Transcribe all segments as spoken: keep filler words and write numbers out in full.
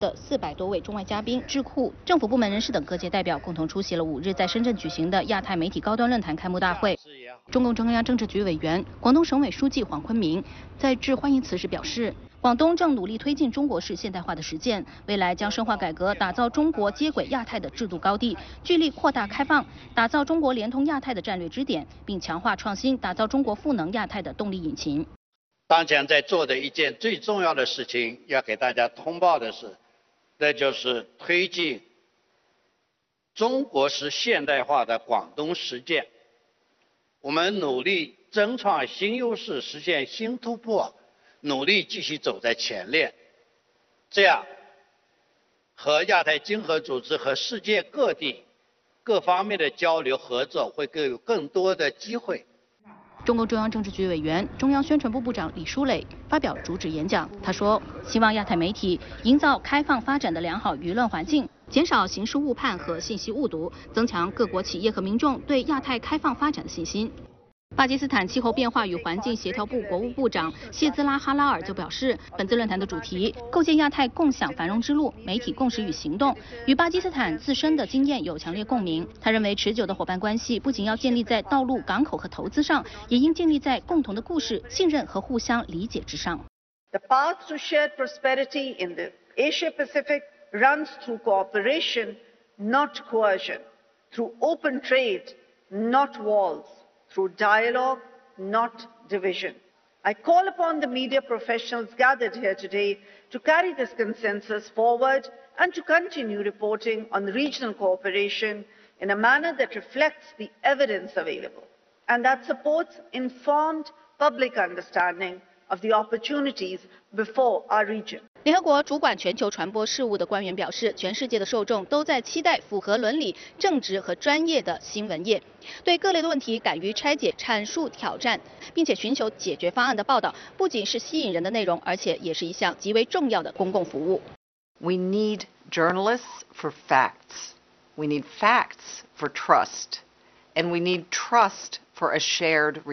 的四百多位中外嘉宾、智库、政府部门人士等各界代表共同出席了五日在深圳举行的亚太媒体高端论坛开幕大会。中共中央政治局委员、广东省委书记黄坤明在致欢迎词时表示，广东正努力推进中国式现代化的实践，未来将深化改革，打造中国接轨亚太的制度高地，聚力扩大开放，打造中国联通亚太的战略支点，并强化创新，打造中国赋能亚太的动力引擎。 当前在做的一件最重要的事情，要给大家通报的是，那就是推进中国式现代化的广东实践。我们努力争创新优势，实现新突破，努力继续走在前列，这样和亚太经合组织和世界各地各方面的交流合作会更有更多的机会。 中共中央政治局委员、中央宣传部部长李书磊发表主旨演讲，他说，希望亚太媒体营造开放发展的良好舆论环境，减少形式误判和信息误读，增强各国企业和民众对亚太开放发展的信心。巴基斯坦气候变化与环境协调部国务部长谢兹拉哈拉尔就表示，本次论坛的主题构建亚太共享繁荣之路，媒体共识与行动，与巴基斯坦自身的经验有强烈共鸣。他认为，持久的伙伴关系不仅要建立在道路、港口和投资上，也应建立在共同的故事、信任和互相理解之上。 The path to shared prosperity in the Asia Pacific runs through cooperation, not coercion, through open trade, not walls.Through dialogue, not division. I call upon the media professionals gathered here today to carry this consensus forward and to continue reporting on regional cooperation in a manner that reflects the evidence available and that supports informed public understanding of the opportunities before our region. 联合国主管全球传播事务的官员表示，全世界的受众都在期待符合伦理、正直和专业的新闻业，对各类的问题敢于拆解、阐述挑战，并且寻求解决方案的报道，不仅是吸引人的内容，而且也是一项极为重要的公共服务。 We need journalists for facts. We need facts for trust. And we need trust for a shared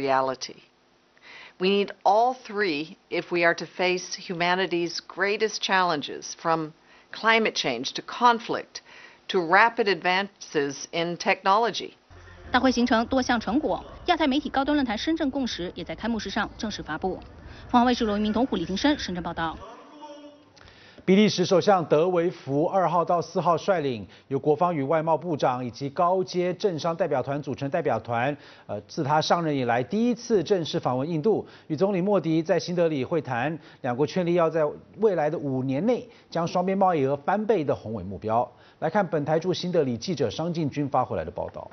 reality.We need all three if we are to face humanity's greatest challenges, from climate change to conflict to rapid advances in technology. 大会形成多项成果，亚太媒体高端论坛深圳共识也在开幕式上正式发布。凤凰卫视罗云明、童虎、李廷生深圳报道。 比利时首相德维福二号到四号率领由国防与外贸部长以及高阶政商代表团组成代表团，呃，自他上任以来第一次正式访问印度，与总理莫迪在新德里会谈，两国确立要在未来的五年内将双边贸易额翻倍的宏伟目标。来看本台驻新德里记者商进军发回来的报道。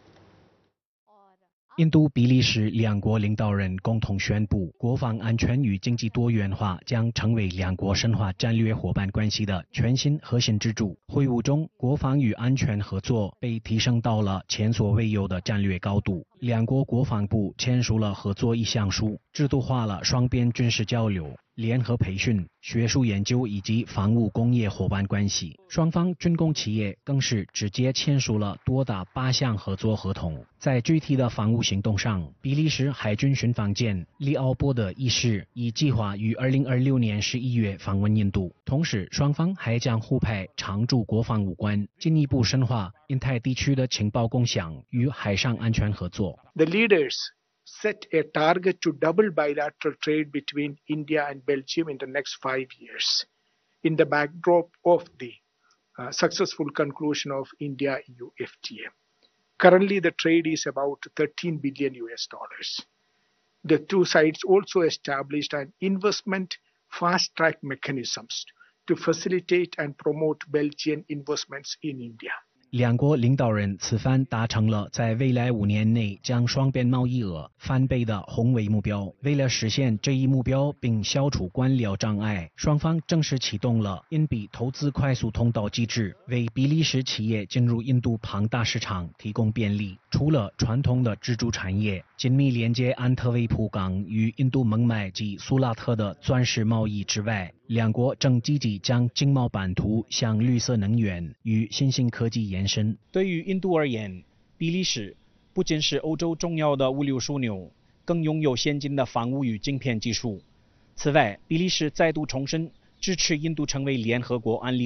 印度、比利时两国领导人共同宣布，国防安全与经济多元化将成为两国深化战略伙伴关系的全新核心支柱。会晤中，国防与安全合作被提升到了前所未有的战略高度。两国国防部签署了合作意向书，制度化了双边军事交流、联合培训、学术研究以及防务工业伙伴关系。双方军工企业更是直接签署了多达八项合作合同。在具体的防务行动上，比利时海军巡防舰利奥波德一世已计划于二零二六年十一月访问印度，同时双方还将互派常驻国防武官，进一步深化印太地区的情报共享与海上安全合作。 The leaders set a target to double bilateral trade between India and Belgium in the next five years, in the backdrop of the uh, successful conclusion of India-E U F T A. Currently, the trade is about thirteen billion U S dollars. The two sides also established an investment fast-track mechanisms to facilitate and promote Belgian investments in India. 两国领导人此番达成了在未来五年内将双边贸易额翻倍的宏伟目标。为了实现这一目标并消除官僚障碍，双方正式启动了印比投资快速通道机制，为比利时企业进入印度庞大市场提供便利。除了传统的支柱产业，紧密连接安特卫普港与印度孟买及苏拉特的钻石贸易之外，两国正积极将经贸版图向绿色能源与新兴科技延伸。对于印度而言，比利时不仅是欧洲重要的物流枢纽，更拥有先进的防务与晶片技术。此外，比利时再度重申支持印度成为联合国安理